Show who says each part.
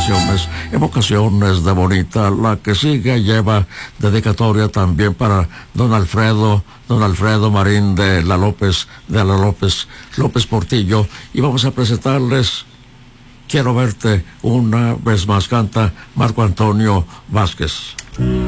Speaker 1: evocaciones de Bonita. La que sigue lleva dedicatoria también para don Alfredo Marín de la López Portillo, y vamos a presentarles Quiero verte una vez más, canta Marco Antonio Vázquez.